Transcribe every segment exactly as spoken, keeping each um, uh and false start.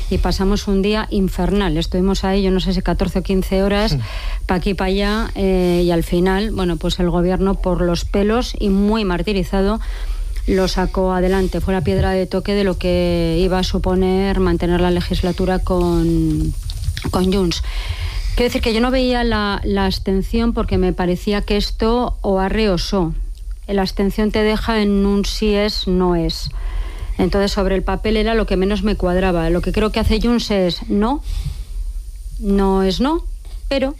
y pasamos un día infernal. Estuvimos ahí, yo no sé si catorce o quince horas, sí. para aquí, para allá, eh, y al final, bueno, pues el gobierno por los pelos y muy martirizado lo sacó adelante. Fue la piedra de toque de lo que iba a suponer mantener la legislatura con, con Junts. Quiero decir que yo no veía la, la abstención porque me parecía que esto o arre o so. La abstención te deja en un sí es, no es. Entonces, sobre el papel era lo que menos me cuadraba. Lo que creo que hace Junts es no, no es no, pero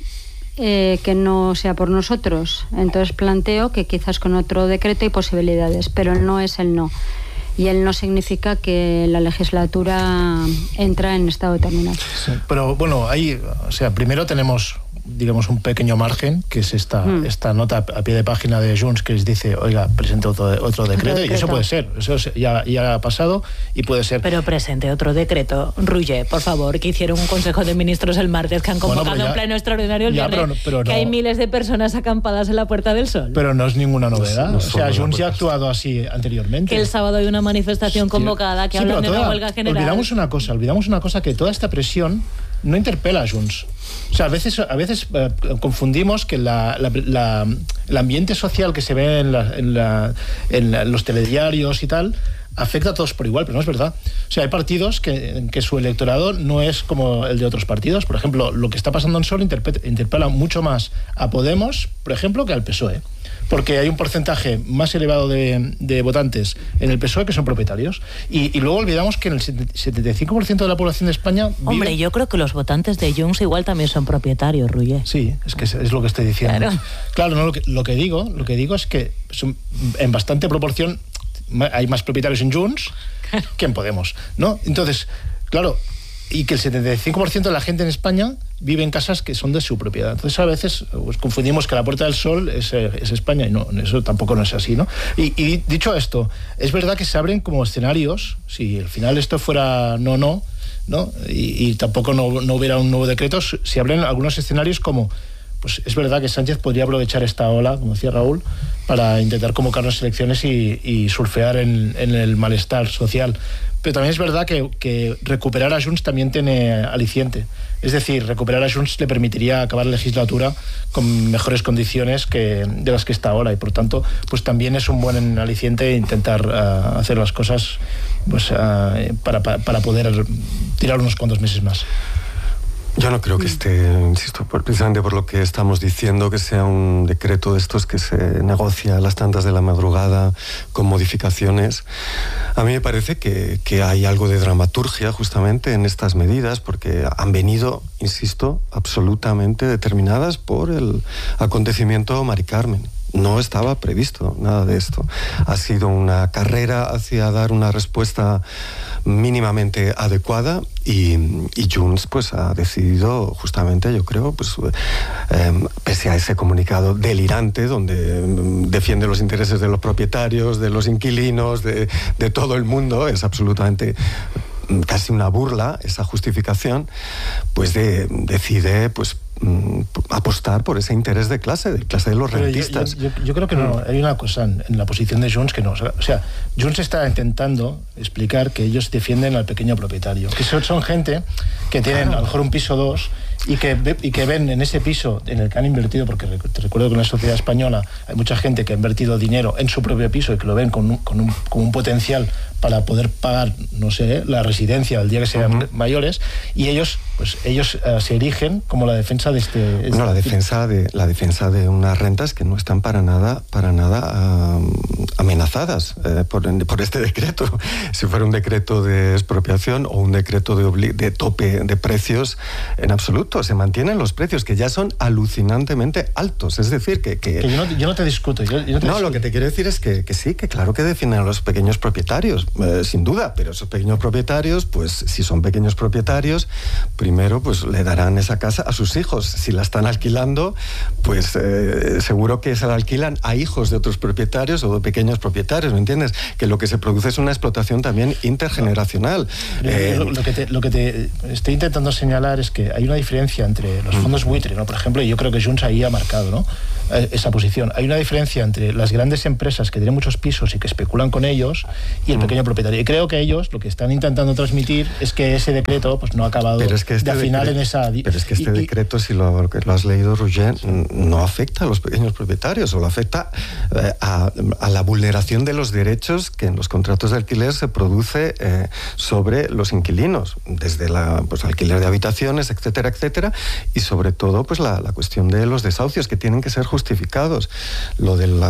eh, que no sea por nosotros. Entonces planteo que quizás con otro decreto hay posibilidades, pero el no es el no. Y el no significa que la legislatura entra en estado de terminación. Sí, pero bueno, ahí, o sea, primero tenemos, digamos, un pequeño margen, que es esta, mm. esta nota a pie de página de Junts que les dice, oiga, presente otro, otro decreto, decreto, y eso puede ser, eso ya, ya ha pasado y puede ser. Pero presente otro decreto, Ruller, por favor, que hicieron un consejo de ministros el martes, que han convocado bueno, ya, un pleno extraordinario el ya, viernes, pero, pero que no, hay miles de personas acampadas en la Puerta del Sol. Pero no es ninguna novedad, no, no o sea, Junts ya ha actuado así anteriormente. Que el sábado hay una manifestación convocada que sí, hablan de una huelga general. Olvidamos una cosa, olvidamos una cosa, que toda esta presión no interpela a Junts. O sea, a veces, a veces eh, confundimos que la, la, la, el ambiente social que se ve en, la, en, la, en la, los telediarios y tal afecta a todos por igual, pero no es verdad. O sea, hay partidos que, que su electorado no es como el de otros partidos. Por ejemplo, lo que está pasando en Sol interpela mucho más a Podemos, por ejemplo, que al P S O E. Porque hay un porcentaje más elevado de, de votantes en el P S O E que son propietarios. Y, y luego olvidamos que en el setenta y cinco por ciento de la población de España vive... Hombre, yo creo que los votantes de Junts igual también son propietarios, Ruller. Sí, es que es, es lo que estoy diciendo. Claro, claro no, lo, que, lo, que digo, lo que digo es que son, en bastante proporción hay más propietarios en Junts que en Podemos, ¿no? Entonces, claro, y que el setenta y cinco por ciento de la gente en España vive en casas que son de su propiedad. Entonces a veces pues, confundimos que la Puerta del Sol es, es España y no, eso tampoco no es así, ¿no? Y, y dicho esto, es verdad que se abren como escenarios, si al final esto fuera no, no, ¿no? Y, y tampoco no, no hubiera un nuevo decreto, se abren algunos escenarios como, pues es verdad que Sánchez podría aprovechar esta ola, como decía Raúl, para intentar convocar unas elecciones y, y surfear en, en el malestar social. Pero también es verdad que, que recuperar a Junts también tiene aliciente. Es decir, recuperar a Junts le permitiría acabar la legislatura con mejores condiciones que de las que está ahora, y por tanto, pues también es un buen aliciente intentar uh, hacer las cosas pues, uh, para, para, para poder tirar unos cuantos meses más. Yo no creo que esté, insisto, precisamente por lo que estamos diciendo, que sea un decreto de estos que se negocia a las tantas de la madrugada con modificaciones. A mí me parece que, que hay algo de dramaturgia justamente en estas medidas, porque han venido, insisto, absolutamente determinadas por el acontecimiento Mari Carmen. No estaba previsto nada de esto. Ha sido una carrera hacia dar una respuesta mínimamente adecuada y, y Junts pues ha decidido justamente, yo creo, pues eh, pese a ese comunicado delirante donde defiende los intereses de los propietarios, de los inquilinos, de, de todo el mundo, es absolutamente casi una burla esa justificación, pues de, decide pues apostar por ese interés de clase, de clase de los Pero rentistas. Yo, yo, yo creo que no, hay una cosa en, en la posición de Junts que no. O sea, Junts está intentando explicar que ellos defienden al pequeño propietario, que son, son gente que tienen claro. a lo mejor un piso dos y que, y que ven en ese piso en el que han invertido, porque te recuerdo que en la sociedad española hay mucha gente que ha invertido dinero en su propio piso y que lo ven con un, con un, con un potencial para poder pagar, no sé, la residencia el día que sean uh-huh. mayores, y ellos pues ellos uh, se erigen como la defensa de este... este bueno, la defensa de la defensa de unas rentas que no están para nada para nada uh, amenazadas eh, por, por este decreto. Si fuera un decreto de expropiación o un decreto de, obli- de tope de precios, en absoluto, se mantienen los precios que ya son alucinantemente altos. Es decir, que... que, que yo, no, yo no te discuto. Yo, yo no, te no discuto. Lo que te quiero decir es que, que sí, que claro que defienden a los pequeños propietarios, eh, sin duda, pero esos pequeños propietarios, pues si son pequeños propietarios, primero pues le darán esa casa a sus hijos. Si la están alquilando, pues eh, seguro que se la alquilan a hijos de otros propietarios o de pequeños propietarios, ¿me entiendes? Que lo que se produce es una explotación también intergeneracional. No. Eh, lo, lo, que te, lo que te estoy intentando señalar es que hay una diferencia diferencia entre los fondos buitre, ¿no? Por ejemplo, y yo creo que Junts ahí ha marcado, ¿no?, esa posición. Hay una diferencia entre las grandes empresas que tienen muchos pisos y que especulan con ellos y el pequeño propietario. Y creo que ellos lo que están intentando transmitir es que ese decreto pues no ha acabado pero es que este de afinar decreto, en esa... Pero es que este y, decreto, si lo, lo has leído, Roger, no afecta a los pequeños propietarios, solo afecta eh, a, a la vulneración de los derechos que en los contratos de alquiler se produce eh, sobre los inquilinos, desde la pues, alquiler de habitaciones, etcétera, etcétera, y sobre todo pues la, la cuestión de los desahucios que tienen que ser justificados. Lo del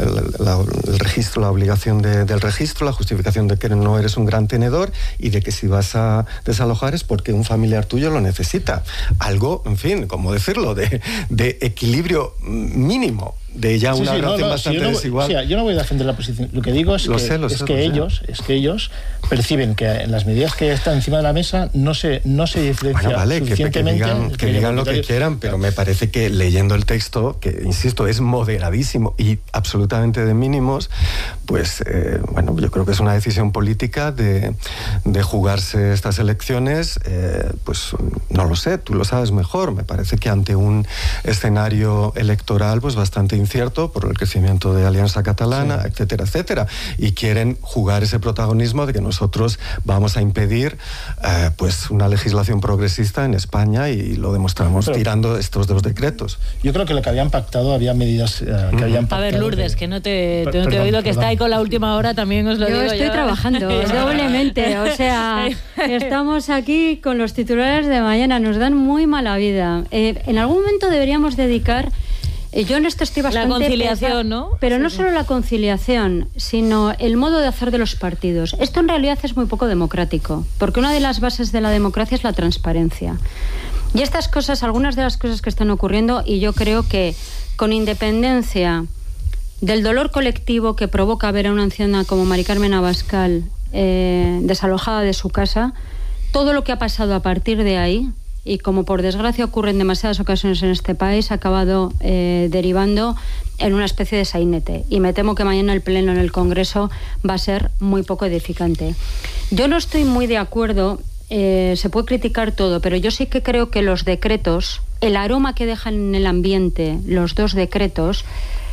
el registro, la obligación de, del registro, la justificación de que no eres un gran tenedor y de que si vas a desalojar es porque un familiar tuyo lo necesita. Algo, en fin, ¿cómo decirlo?, de, de equilibrio mínimo. De ya una sí, sí, relación no, no, bastante si yo no, desigual. Sí, yo no voy a defender la posición. Lo que digo es lo que, sé, lo es sé, que ellos, sé. es que ellos perciben que en las medidas que están encima de la mesa no se, no se diferencia bueno, vale, suficientemente. Que, que digan, que digan lo que quieran, pero me parece que leyendo el texto, que insisto, es moderadísimo y absolutamente de mínimos, pues eh, bueno, yo creo que es una decisión política de, de jugarse estas elecciones, eh, pues no lo sé, tú lo sabes mejor. Me parece que ante un escenario electoral pues bastante incierto por el crecimiento de Alianza Catalana, sí, etcétera, etcétera, y quieren jugar ese protagonismo de que nosotros vamos a impedir eh, pues una legislación progresista en España y lo demostramos pero, tirando estos dos decretos. Yo creo que lo que habían pactado, había medidas eh, que uh-huh. habían pactado. A ver, Lourdes, de... que no te, te, no te he oído que perdón. Está ahí con la última hora, también os lo yo digo. Estoy yo estoy trabajando doblemente, o sea, estamos aquí con los titulares de mañana, nos dan muy mala vida. Eh, en algún momento deberíamos dedicar... Yo en esto estoy bastante... La conciliación, pesada, ¿no? Pero sí, no sí. solo la conciliación, sino el modo de hacer de los partidos. Esto en realidad es muy poco democrático, porque una de las bases de la democracia es la transparencia. Y estas cosas, algunas de las cosas que están ocurriendo, y yo creo que con independencia del dolor colectivo que provoca ver a una anciana como Mari Carmen Abascal eh, desalojada de su casa, todo lo que ha pasado a partir de ahí... y como por desgracia ocurre en demasiadas ocasiones en este país, ha acabado eh, derivando en una especie de sainete. Y me temo que mañana el pleno en el Congreso va a ser muy poco edificante. Yo no estoy muy de acuerdo, eh, se puede criticar todo, pero yo sí que creo que los decretos, el aroma que dejan en el ambiente los dos decretos,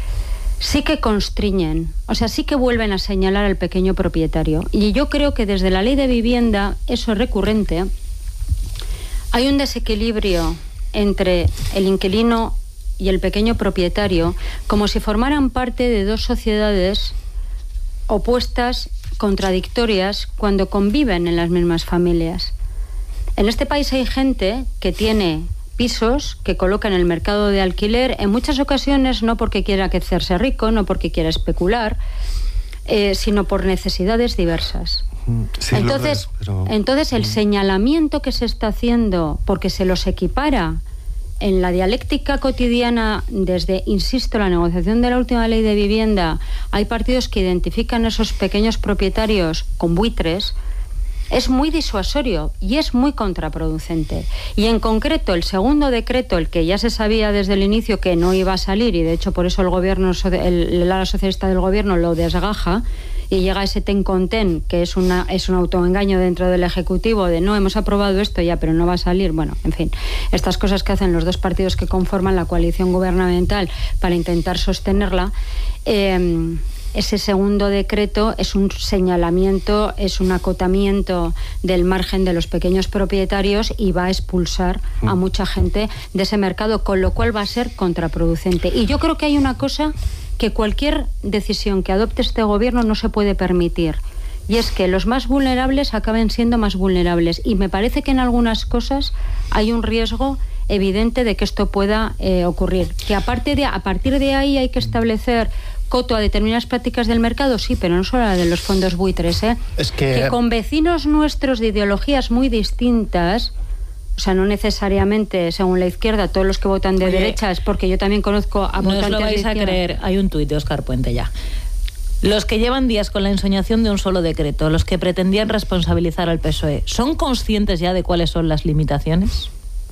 sí que constriñen, o sea, sí que vuelven a señalar al pequeño propietario. Y yo creo que desde la ley de vivienda eso es recurrente. Hay un desequilibrio entre el inquilino y el pequeño propietario, como si formaran parte de dos sociedades opuestas, contradictorias, cuando conviven en las mismas familias. En este país hay gente que tiene pisos que coloca en el mercado de alquiler, en muchas ocasiones no porque quiera hacerse rico, no porque quiera especular, eh, sino por necesidades diversas. Sí, entonces, es, pero... entonces el señalamiento que se está haciendo, porque se los equipara en la dialéctica cotidiana desde, insisto, la negociación de la última ley de vivienda, hay partidos que identifican a esos pequeños propietarios con buitres, es muy disuasorio y es muy contraproducente. Y en concreto el segundo decreto, el que ya se sabía desde el inicio que no iba a salir, y de hecho por eso el gobierno, el, el ala socialista del gobierno lo desgaja, y llega ese ten con ten, que es, una, es un autoengaño dentro del Ejecutivo de no, hemos aprobado esto ya, pero no va a salir. Bueno, en fin, estas cosas que hacen los dos partidos que conforman la coalición gubernamental para intentar sostenerla. Eh, ese segundo decreto es un señalamiento, es un acotamiento del margen de los pequeños propietarios y va a expulsar a mucha gente de ese mercado, con lo cual va a ser contraproducente. Y yo creo que hay una cosa que cualquier decisión que adopte este gobierno no se puede permitir, y es que los más vulnerables acaben siendo más vulnerables, y me parece que en algunas cosas hay un riesgo evidente de que esto pueda eh, ocurrir, que aparte de, a partir de ahí hay que establecer coto a determinadas prácticas del mercado, sí, pero no solo la de los fondos buitres, ¿eh? Es que... que con vecinos nuestros de ideologías muy distintas, o sea, no necesariamente según la izquierda, todos los que votan de Oye, derecha, es porque yo también conozco a no votantes de izquierda. No os lo vais a creer, hay un tuit de Óscar Puente ya. Los que llevan días con la ensoñación de un solo decreto, los que pretendían responsabilizar al P S O E, ¿son conscientes ya de cuáles son las limitaciones?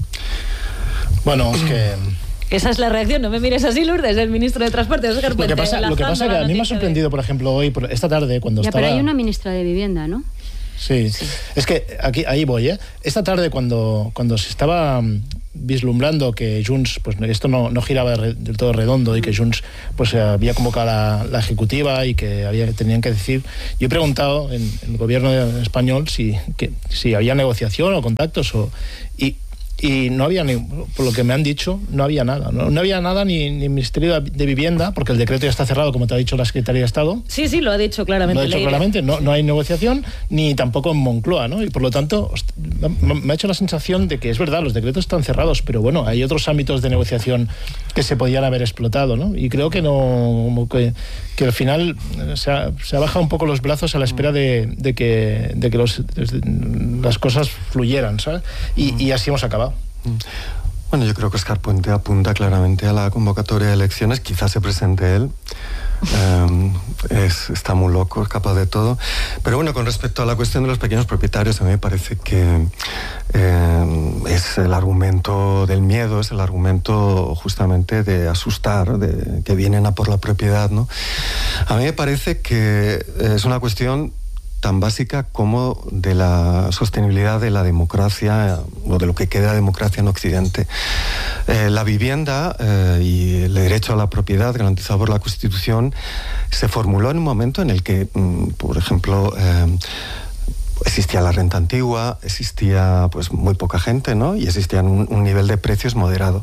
Bueno, es que... Esa es la reacción, no me mires así, Lourdes, el ministro de Transporte, Óscar Puente. Lo que pasa, lo que pasa es que a mí me ha sorprendido, por ejemplo, hoy, por esta tarde, cuando ya, estaba... Pero hay una ministra de Vivienda, ¿no? Sí. sí. Es que aquí, ahí voy, ¿eh? Esta tarde cuando, cuando se estaba vislumbrando que Junts, pues esto no, no giraba del todo redondo y que Junts pues había convocado a la, la ejecutiva y que había, tenían que decir, yo he preguntado en, en el gobierno español si, que, si había negociación o contactos o, y y no había, ni, por lo que me han dicho, no había nada. No, no había nada ni, ni Ministerio de Vivienda, porque el decreto ya está cerrado, como te ha dicho la Secretaría de Estado. Sí, sí, lo ha dicho claramente. Lo ha dicho Leire. claramente, no, no hay negociación, ni tampoco en Moncloa, ¿no? Y por lo tanto, me ha hecho la sensación de que es verdad, los decretos están cerrados, pero bueno, hay otros ámbitos de negociación que se podían haber explotado, ¿no? Y creo que no, que, que al final se ha, se ha bajado un poco los brazos a la espera de, de que, de que los, de, las cosas fluyeran, ¿sabes? Y, y así hemos acabado. Bueno, yo creo que Óscar Puente apunta claramente a la convocatoria de elecciones, quizás se presente él. Um, es, está muy loco, es capaz de todo. Pero bueno, con respecto a la cuestión de los pequeños propietarios, a mí me parece que eh, es el argumento del miedo, es el argumento justamente de asustar, de que vienen a por la propiedad, ¿no? A mí me parece que es una cuestión tan básica como de la sostenibilidad de la democracia o de lo que queda de democracia en Occidente. Eh, la vivienda eh, y el derecho a la propiedad garantizado por la Constitución se formuló en un momento en el que, mm, por ejemplo, eh, existía la renta antigua, existía pues muy poca gente, ¿no? Y existía un, un nivel de precios moderado.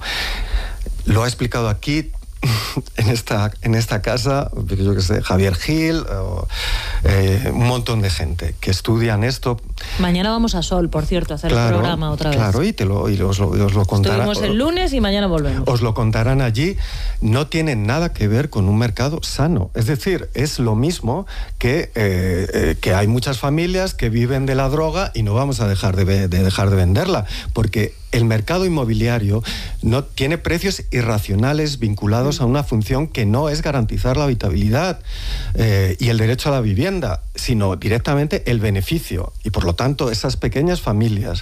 Lo ha explicado aquí en esta, en esta casa, yo que sé, Javier Gil, o, eh, un montón de gente que estudian esto. Mañana vamos a Sol, por cierto, a hacer claro, el programa otra vez. Claro, y, te lo, y os, lo, os lo contarán. Estuvimos el lunes y mañana volvemos. Os lo contarán allí. No tiene nada que ver con un mercado sano. Es decir, es lo mismo que, eh, eh, que hay muchas familias que viven de la droga y no vamos a dejar de, de dejar de venderla, porque el mercado inmobiliario no tiene precios irracionales vinculados a una función que no es garantizar la habitabilidad eh, y el derecho a la vivienda, sino directamente el beneficio. Y por lo tanto, esas pequeñas familias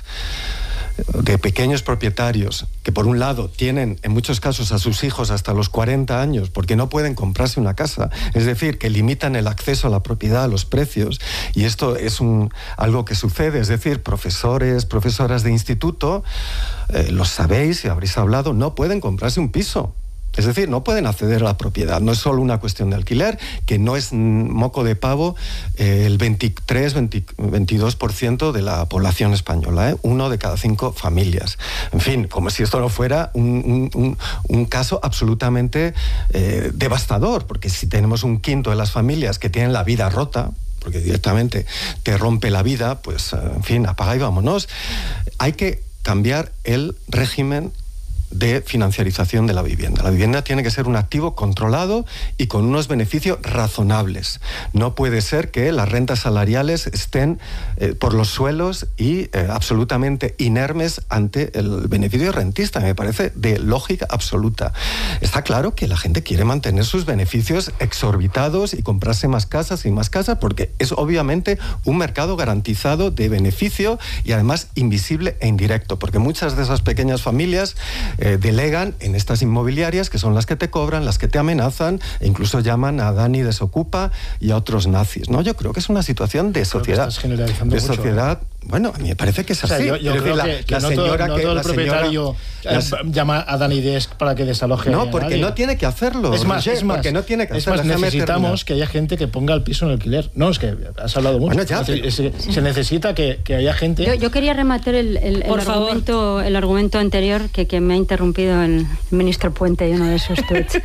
de pequeños propietarios que por un lado tienen en muchos casos a sus hijos hasta los cuarenta años porque no pueden comprarse una casa, es decir, que limitan el acceso a la propiedad, a los precios, y esto es un, algo que sucede, es decir, profesores, profesoras de instituto, eh, lo sabéis y habréis hablado, no pueden comprarse un piso. Es decir, no pueden acceder a la propiedad. No es solo una cuestión de alquiler, que no es moco de pavo eh, el veintitrés, veintidós por ciento de la población española, ¿eh? Uno de cada cinco familias. En fin, como si esto no fuera un, un, un caso absolutamente eh, devastador, porque si tenemos un quinto de las familias que tienen la vida rota, porque directamente te rompe la vida, pues, en fin, apaga y vámonos. Hay que cambiar el régimen de financiarización de la vivienda. La vivienda tiene que ser un activo controlado y con unos beneficios razonables. No puede ser que las rentas salariales estén eh, por los suelos y eh, absolutamente inermes ante el beneficio rentista. Me parece de lógica absoluta. Está claro que la gente quiere mantener sus beneficios exorbitados y comprarse más casas y más casas porque es obviamente un mercado garantizado de beneficio y además invisible e indirecto, porque muchas de esas pequeñas familias Eh, delegan en estas inmobiliarias que son las que te cobran, las que te amenazan e incluso llaman a Dani Desocupa y a otros nazis, ¿no? Yo creo que es una situación de sociedad. Estás generalizando de mucho, sociedad. ¿eh? Bueno, a mí me parece que es así. O sea, yo, yo es creo decir, que, la, que la no señora todo, no que todo el la propietario señora, las, llama a Dani Desk para que desaloje. No, porque a no tiene que hacerlo. Es más, Roger, es más, porque no tiene que es hacerlo. más necesitamos terminar. que haya gente que ponga el piso en alquiler. No, es que has hablado mucho. Bueno, ya, se, pero... se, se necesita que, que haya gente. Yo, yo quería rematar el, el, el, argumento, el argumento anterior que, que me ha interrumpido el ministro Puente y uno de sus tweets.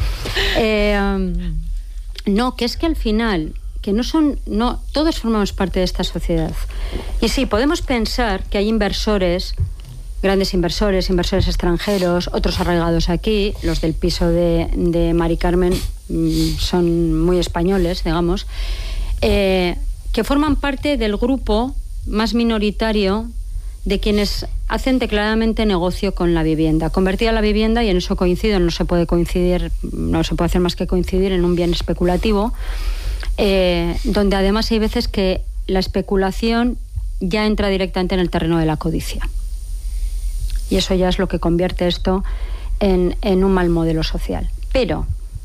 eh, um, no, que es que al final que no son, no, todos formamos parte de esta sociedad. Y sí, podemos pensar que hay inversores, grandes inversores, inversores extranjeros, otros arraigados aquí, los del piso de, de Mari Carmen mmm, son muy españoles, digamos, eh, que forman parte del grupo más minoritario de quienes hacen declaradamente negocio con la vivienda, convertida la vivienda, y en eso coincido, no se puede coincidir, no se puede hacer más que coincidir en un bien especulativo, eh, donde además hay veces que la especulación ya entra directamente en el terreno de la codicia. Y eso ya es lo que convierte esto en, en un mal modelo social. Pero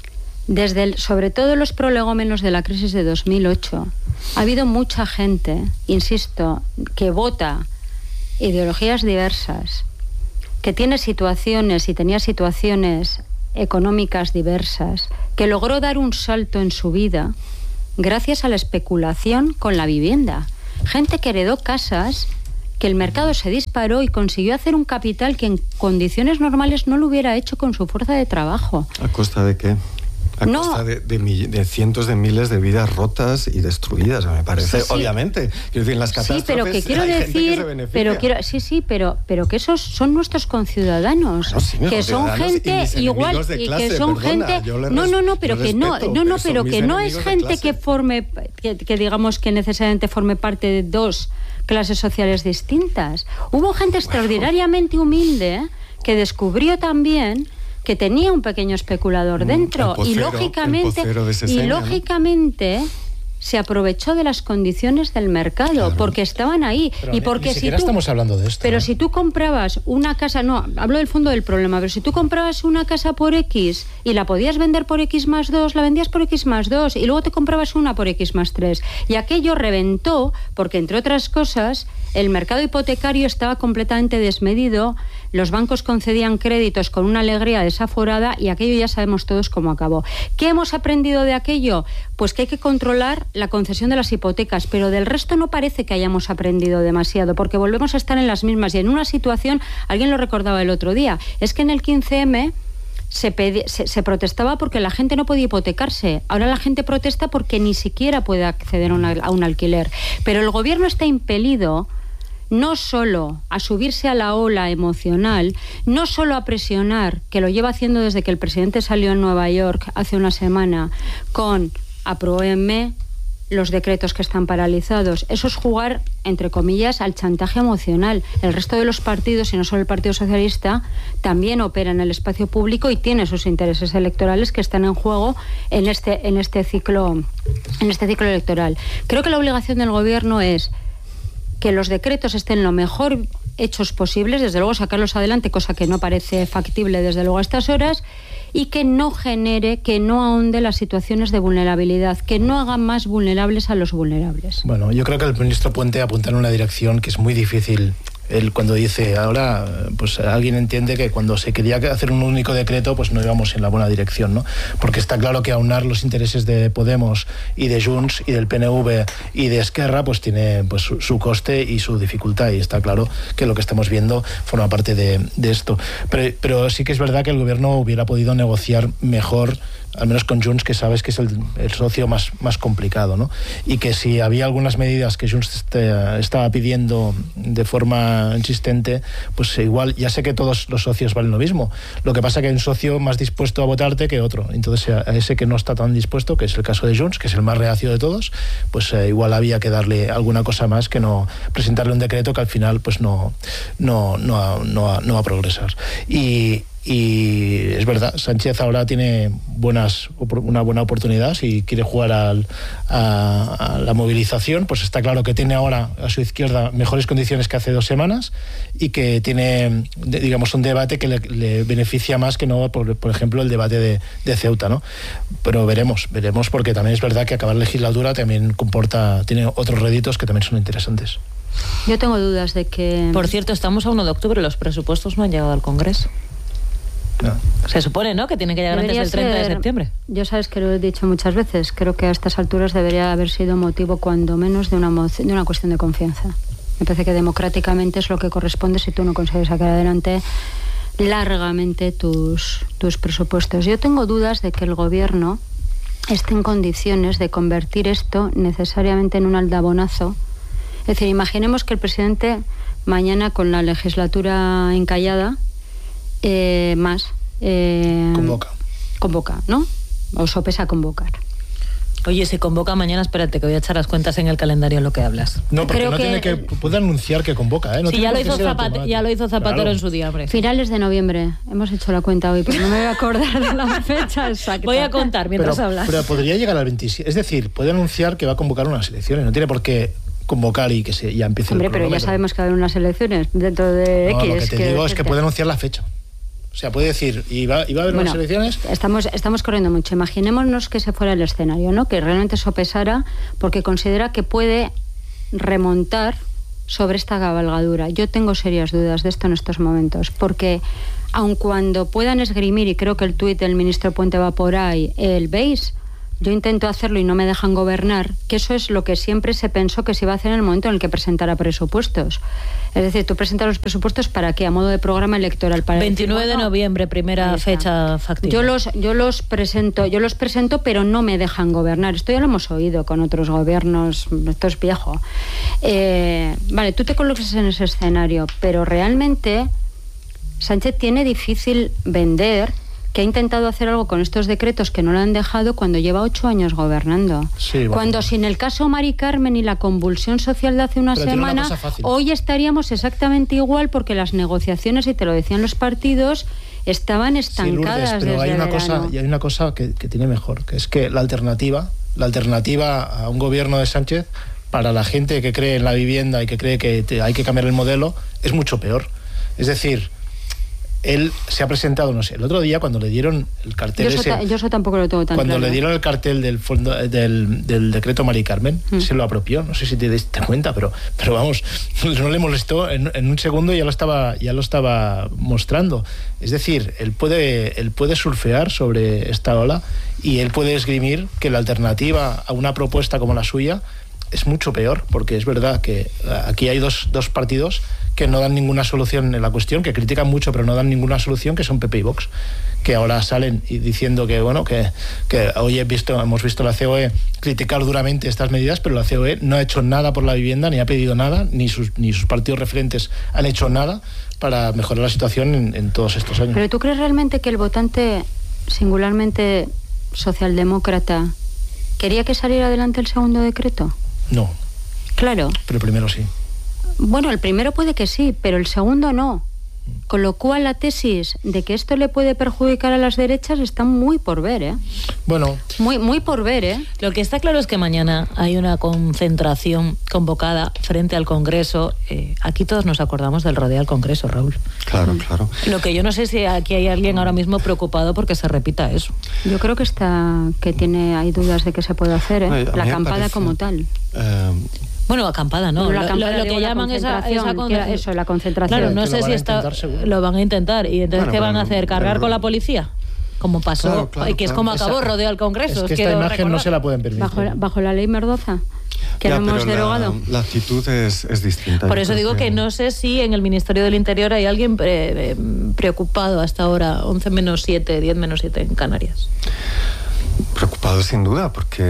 Desde el, sobre todo los prolegómenos de la crisis de dos mil ocho, ha habido mucha gente, insisto, que vota ideologías diversas, que tiene situaciones y tenía situaciones económicas diversas, que logró dar un salto en su vida gracias a la especulación con la vivienda. Gente que heredó casas, que el mercado se disparó y consiguió hacer un capital que en condiciones normales no lo hubiera hecho con su fuerza de trabajo. ¿A costa de qué? A no. costa de, de, de cientos de miles de vidas rotas y destruidas, me parece, sí, sí. obviamente. Quiero decir, en las catástrofes sí, pero que quiero hay decir, gente que se beneficia. pero quiero, sí, sí, pero, pero que esos son nuestros conciudadanos, bueno, sí, que son gente y igual clase, y que son perdona, gente, no, no, no, no, pero que no, no, no, pero, pero que no es gente que forme, que, que digamos que necesariamente forme parte de dos clases sociales distintas. Hubo gente extraordinariamente bueno. humilde ¿eh? que descubrió también que tenía un pequeño especulador dentro pocero, y lógicamente y lógicamente ¿no? se aprovechó de las condiciones del mercado claro. porque estaban ahí pero y porque ni si siquiera tú, estamos hablando de esto. Pero ¿eh? si tú comprabas una casa, no, hablo del fondo del problema, pero si tú comprabas una casa por X y la podías vender por X más dos, la vendías por X más dos y luego te comprabas una por X más tres y aquello reventó porque entre otras cosas el mercado hipotecario estaba completamente desmedido, los bancos concedían créditos con una alegría desaforada y aquello ya sabemos todos cómo acabó. ¿Qué hemos aprendido de aquello? Pues que hay que controlar la concesión de las hipotecas, pero del resto no parece que hayamos aprendido demasiado, porque volvemos a estar en las mismas y en una situación, alguien lo recordaba el otro día, es que en el quince eme se, pedi- se, se protestaba porque la gente no podía hipotecarse, ahora la gente protesta porque ni siquiera puede acceder a, una, a un alquiler, pero el gobierno está impelido no solo a subirse a la ola emocional, no solo a presionar, que lo lleva haciendo desde que el presidente salió en Nueva York hace una semana, con apruébenme los decretos que están paralizados. Eso es jugar, entre comillas, al chantaje emocional. El resto de los partidos, y no solo el Partido Socialista, también opera en el espacio público y tiene sus intereses electorales que están en juego en este, en este ciclo, en este ciclo electoral. Creo que la obligación del gobierno es que los decretos estén lo mejor hechos posibles, desde luego sacarlos adelante, cosa que no parece factible desde luego a estas horas, y que no genere, que no ahonde las situaciones de vulnerabilidad, que no haga más vulnerables a los vulnerables. Bueno, yo creo que el ministro Puente apunta en una dirección que es muy difícil. Él cuando dice, ahora, pues alguien entiende que cuando se quería hacer un único decreto, pues no íbamos en la buena dirección, ¿no? Porque está claro que aunar los intereses de Podemos y de Junts y del P N V y de Esquerra, pues tiene pues su, su coste y su dificultad, y está claro que lo que estamos viendo forma parte de, de esto. Pero, pero sí que es verdad que el gobierno hubiera podido negociar mejor, al menos con Junts, que sabes que es el, el socio más, más complicado, ¿no? Y que si había algunas medidas que Junts este, estaba pidiendo de forma insistente, pues igual, ya sé que todos los socios valen lo mismo, lo que pasa que hay un socio más dispuesto a votarte que otro, entonces a ese que no está tan dispuesto, que es el caso de Junts, que es el más reacio de todos, pues eh, igual había que darle alguna cosa más que no presentarle un decreto que al final pues no, no, no, no, no va a progresar. Y Y es verdad, Sánchez ahora tiene buenas, una buena oportunidad si quiere jugar al, a, a la movilización, pues está claro que tiene ahora a su izquierda mejores condiciones que hace dos semanas y que tiene, digamos, un debate que le, le beneficia más que no, por, por ejemplo, el debate de, de Ceuta, ¿no? Pero veremos, veremos porque también es verdad que acabar la legislatura también comporta, tiene otros réditos que también son interesantes. Yo tengo dudas de que... Por cierto, estamos a uno de octubre, los presupuestos no han llegado al Congreso. No. Se supone, ¿no?, que tiene que llegar Debería antes del treinta ser, de septiembre. Yo sabes que lo he dicho muchas veces, creo que a estas alturas debería haber sido motivo cuando menos de una, moción, de una cuestión de confianza. Me parece que democráticamente es lo que corresponde si tú no consigues sacar adelante largamente tus, tus presupuestos. Yo tengo dudas de que el gobierno esté en condiciones de convertir esto necesariamente en un aldabonazo. Es decir, imaginemos que el presidente mañana, con la legislatura encallada, Eh, más eh, convoca convoca, ¿no? O sopesa convocar. Oye, se convoca mañana, espérate que voy a echar las cuentas en el calendario lo que hablas. No, porque Creo no que tiene que puede anunciar que convoca, ¿eh? No sí, ya lo, hizo Zapate, Zapate, ya lo hizo Zapatero claro. en su día, hombre. Finales de noviembre. Hemos hecho la cuenta hoy, pero no me voy a acordar de la fecha exacta. Voy a contar mientras pero, hablas. Pero podría llegar al veintisiete, es decir, puede anunciar que va a convocar unas elecciones, no tiene por qué convocar y que se, ya empiece Hombre, el pero ya sabemos que va a haber unas elecciones dentro de no, X. lo que te que digo es que decirte. puede anunciar la fecha. O sea, puede decir, ¿y va, y va a haber bueno, unas elecciones? Estamos, estamos corriendo mucho. Imaginémonos que se fuera el escenario, ¿no? Que realmente sopesara porque considera que puede remontar sobre esta cabalgadura. Yo tengo serias dudas de esto en estos momentos, porque aun cuando puedan esgrimir, y creo que el tuit del ministro Puente va por ahí, el ¿veis? Yo intento hacerlo y no me dejan gobernar, que eso es lo que siempre se pensó que se iba a hacer en el momento en el que presentara presupuestos. Es decir, tú presentas los presupuestos ¿para qué? A modo de programa electoral. Para veintinueve de noviembre, primera fecha factible. Yo los, yo los presento, yo los presento, pero no me dejan gobernar. Esto ya lo hemos oído con otros gobiernos, esto es viejo. Eh, vale, tú te colocas en ese escenario, pero realmente Sánchez tiene difícil vender que ha intentado hacer algo con estos decretos que no lo han dejado cuando lleva ocho años gobernando. Sí, bueno. Cuando sin el caso Mari Carmen y la convulsión social de hace una Pero semana, una hoy estaríamos exactamente igual porque las negociaciones, y te lo decían los partidos, estaban estancadas. Sí, Lourdes, pero desde hay una verano. cosa, y hay una cosa que, que tiene mejor, que es que la alternativa, la alternativa a un gobierno de Sánchez, para la gente que cree en la vivienda y que cree que te, hay que cambiar el modelo, es mucho peor. Es decir, él se ha presentado, no sé, el otro día cuando le dieron el cartel yo eso, ese, ta, yo eso tampoco lo tengo tan cuando claro. le dieron el cartel del fondo del, del decreto Mari Carmen, mm. se lo apropió, no sé si te diste cuenta, pero pero vamos, no le molestó, en, en un segundo ya lo estaba ya lo estaba mostrando. Es decir, él puede él puede surfear sobre esta ola y él puede esgrimir que la alternativa a una propuesta como la suya es mucho peor, porque es verdad que aquí hay dos, dos partidos que no dan ninguna solución en la cuestión, que critican mucho pero no dan ninguna solución, que son P P y Vox, que ahora salen y diciendo que bueno que, que hoy he visto, hemos visto la C O E criticar duramente estas medidas, pero la C O E no ha hecho nada por la vivienda, ni ha pedido nada, ni sus, ni sus partidos referentes han hecho nada para mejorar la situación en, en todos estos años. ¿Pero tú crees realmente que el votante singularmente socialdemócrata quería que saliera adelante el segundo decreto? No. Claro. Pero el primero sí. Bueno, el primero puede que sí, pero el segundo no. Con lo cual la tesis de que esto le puede perjudicar a las derechas está muy por ver, ¿eh? Bueno. Muy, muy por ver, ¿eh? Lo que está claro es que mañana hay una concentración convocada frente al Congreso. Eh, aquí todos nos acordamos del rodeo al Congreso, Raúl. Claro, claro. Lo que yo no sé si aquí hay alguien ahora mismo preocupado porque se repita eso. Yo creo que está, que tiene, hay dudas de que se puede hacer, ¿eh? No, la acampada parece, como tal. Eh, Bueno, acampada, ¿no? Bueno, la acampada, lo, lo, lo digo, que la llaman esa, esa concentración, eso, la concentración. Claro, no que sé lo si van a está, intentar, seguro. lo van a intentar. ¿Y entonces Bueno, qué van a pero- hacer? ¿Cargar pero- con la policía? Como pasó, Claro, claro, y que es claro. como acabó Esa- Rodeo al Congreso. Es que os esta quiero imagen recordar. no se la pueden permitir. Bajo la, bajo la ley Merdoza, que ya, no hemos pero derogado. La, la actitud es, es distinta. Por Yo eso creo digo que no sé si en el Ministerio del Interior hay alguien pre- eh, preocupado hasta ahora, once menos siete, diez menos siete en Canarias. Preocupado sin duda, porque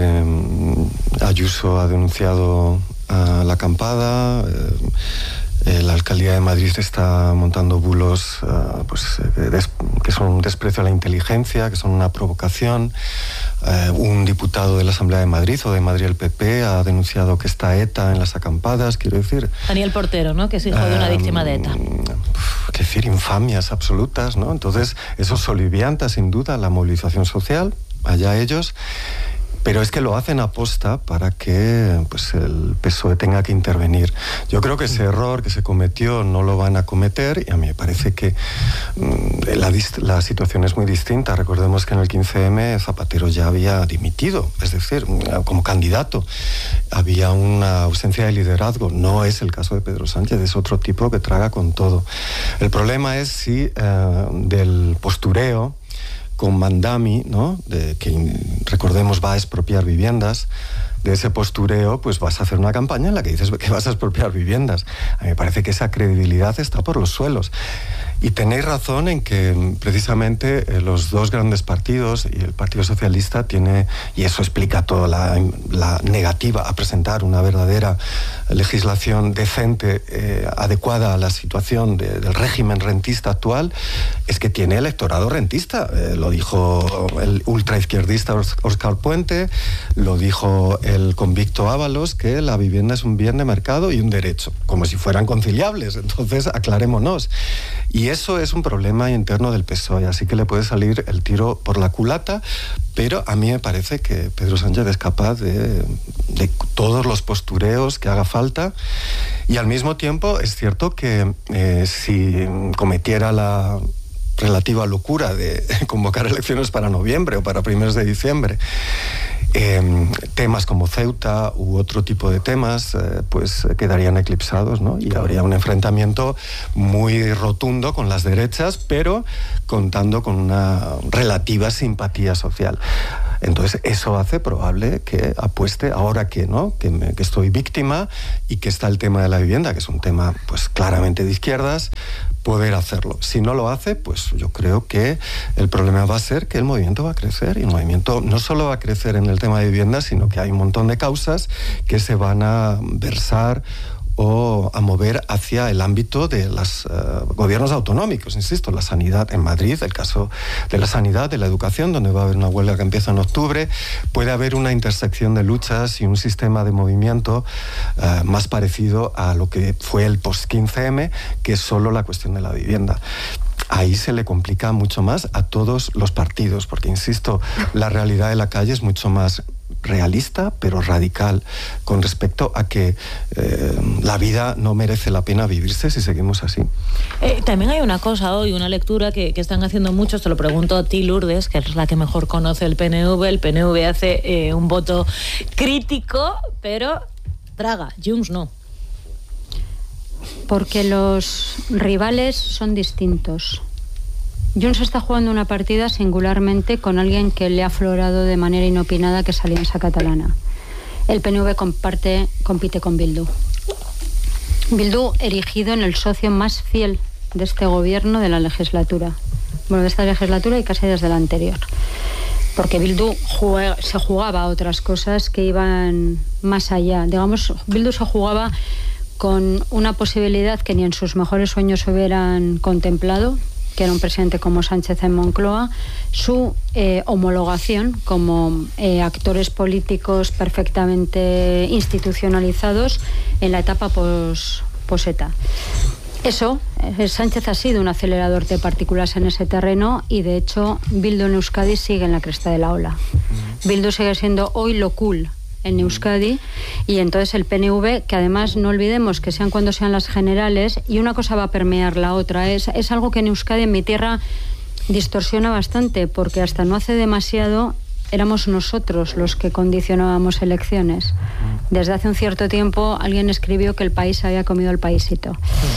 mm, Ayuso ha denunciado a la acampada, eh, eh, la alcaldía de Madrid está montando bulos eh, pues, eh, des, que son un desprecio a la inteligencia, que son una provocación. Eh, un diputado de la Asamblea de Madrid o de Madrid el P P ha denunciado que está ETA en las acampadas, quiero decir. Daniel Portero, ¿no? Que es hijo de una Eh, víctima de ETA. Uf, qué decir, infamias absolutas, ¿no? Entonces, eso solivianta sin duda la movilización social, allá ellos. Pero es que lo hacen aposta para que pues, el P S O E tenga que intervenir. Yo creo que ese error que se cometió no lo van a cometer y a mí me parece que mmm, la, la situación es muy distinta. Recordemos que en el quince eme Zapatero ya había dimitido, es decir, como candidato. Había una ausencia de liderazgo. No es el caso de Pedro Sánchez, es otro tipo que traga con todo. El problema es si eh, del postureo con Mandami, ¿no? De, que recordemos va a expropiar viviendas, de ese postureo, pues vas a hacer una campaña en la que dices que vas a expropiar viviendas. A mí me parece que esa credibilidad está por los suelos. Y tenéis razón en que precisamente eh, los dos grandes partidos y el Partido Socialista tiene, y eso explica toda la, la negativa a presentar una verdadera legislación decente, eh, adecuada a la situación de, del régimen rentista actual, es que tiene electorado rentista. Eh, lo dijo el ultraizquierdista Óscar Puente, lo dijo el convicto Ábalos, que la vivienda es un bien de mercado y un derecho, como si fueran conciliables. Entonces, aclarémonos. Y eso es un problema interno del P S O E, así que le puede salir el tiro por la culata, pero a mí me parece que Pedro Sánchez es capaz de, de todos los postureos que haga falta, y al mismo tiempo es cierto que eh, si cometiera la relativa locura de convocar elecciones para noviembre o para primeros de diciembre. Eh, temas como Ceuta u otro tipo de temas eh, pues quedarían eclipsados, ¿no? Y habría un enfrentamiento muy rotundo con las derechas, pero contando con una relativa simpatía social. Entonces eso hace probable que apueste, ahora que no que, me, que estoy víctima y que está el tema de la vivienda, que es un tema pues claramente de izquierdas, poder hacerlo. Si no lo hace, pues yo creo que el problema va a ser que el movimiento va a crecer, y el movimiento no solo va a crecer en el tema de vivienda, sino que hay un montón de causas que se van a versar o a mover hacia el ámbito de los uh, gobiernos autonómicos, insisto, la sanidad en Madrid, el caso de la sanidad, de la educación, donde va a haber una huelga que empieza en octubre, puede haber una intersección de luchas y un sistema de movimiento uh, más parecido a lo que fue el post quince eme, que es solo la cuestión de la vivienda. Ahí se le complica mucho más a todos los partidos, porque, insisto, la realidad de la calle es mucho más realista, pero radical, con respecto a que eh, la vida no merece la pena vivirse si seguimos así. Eh, también hay una cosa hoy, una lectura que, que están haciendo muchos, te lo pregunto a ti, Lourdes, que es la que mejor conoce el P N V. El P N V hace eh, un voto crítico, pero traga, Junts no. Porque los rivales son distintos. Junts está jugando una partida singularmente con alguien que le ha aflorado de manera inopinada, que es Alianza Catalana. El P N V comparte, compite con Bildu. Bildu erigido en el socio más fiel de este gobierno de la legislatura. Bueno, de esta legislatura y casi desde la anterior. Porque Bildu juega, se jugaba a otras cosas que iban más allá. Digamos, Bildu se jugaba con una posibilidad que ni en sus mejores sueños hubieran contemplado, que era un presidente como Sánchez en Moncloa, su eh, homologación como eh, actores políticos perfectamente institucionalizados en la etapa pos, pos-ETA. Eso, eh, Sánchez ha sido un acelerador de partículas en ese terreno, y de hecho Bildu en Euskadi sigue en la cresta de la ola. Bildu sigue siendo hoy lo cool en Euskadi, y entonces el P N V, que además no olvidemos que sean cuando sean las generales, y una cosa va a permear la otra, es, es algo que en Euskadi, en mi tierra, distorsiona bastante, porque hasta no hace demasiado éramos nosotros los que condicionábamos elecciones. Desde hace un cierto tiempo alguien escribió que el país había comido el paisito.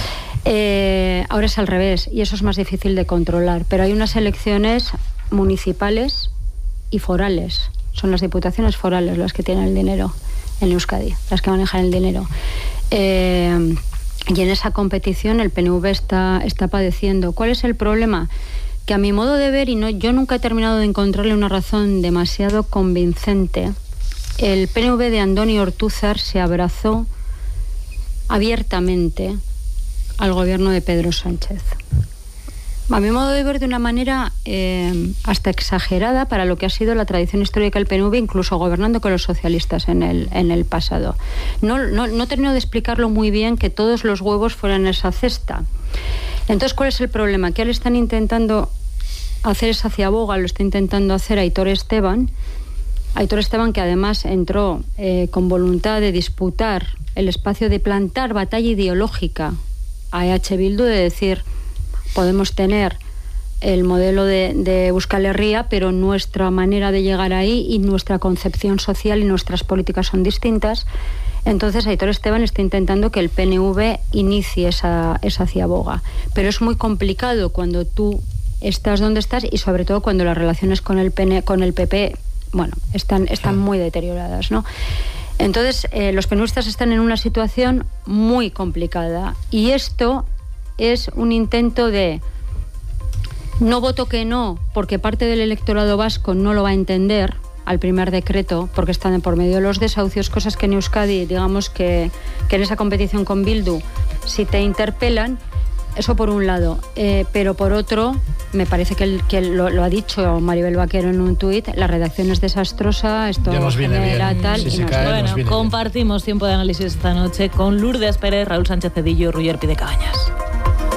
Eh, ahora es al revés, y eso es más difícil de controlar, pero hay unas elecciones municipales y forales. Son las diputaciones forales las que tienen el dinero en Euskadi, las que manejan el dinero. Eh, y en esa competición el P N V está, está padeciendo. ¿Cuál es el problema? Que a mi modo de ver, y no, yo nunca he terminado de encontrarle una razón demasiado convincente, el P N V de Andoni Ortúzar se abrazó abiertamente al gobierno de Pedro Sánchez. A mi modo de ver, de una manera eh, hasta exagerada para lo que ha sido la tradición histórica del P N V, incluso gobernando con los socialistas en el, en el pasado. No, no, no termino de explicarlo muy bien, que todos los huevos fueran en esa cesta. Entonces, ¿cuál es el problema? Que ahora están intentando hacer esa ciaboga, lo está intentando hacer Aitor Esteban. Aitor Esteban, que además entró eh, con voluntad de disputar el espacio, de plantar batalla ideológica a E H Bildu, de decir: podemos tener el modelo de, de Euskal Herria, pero nuestra manera de llegar ahí y nuestra concepción social y nuestras políticas son distintas. Entonces Aitor Esteban está intentando que el P N V inicie esa, esa ciaboga. Pero es muy complicado cuando tú estás donde estás, y sobre todo cuando las relaciones con el, P N, con el P P, bueno, están, están muy deterioradas, ¿no? Entonces eh, los penuistas están en una situación muy complicada, y esto es un intento de: no voto que no, porque parte del electorado vasco no lo va a entender al primer decreto, porque están por medio de los desahucios, cosas que en Euskadi, digamos que, que en esa competición con Bildu, si te interpelan, eso por un lado. Eh, pero por otro, me parece que, el, que lo, lo ha dicho Maribel Vaquero en un tuit: la redacción es desastrosa, esto ya nos viene genera bien. tal. Si y se nos cae, bueno, nos viene compartimos bien. Tiempo de análisis esta noche con Lourdes Pérez, Raúl Sánchez Cedillo y Ruyer Pide Cabañas.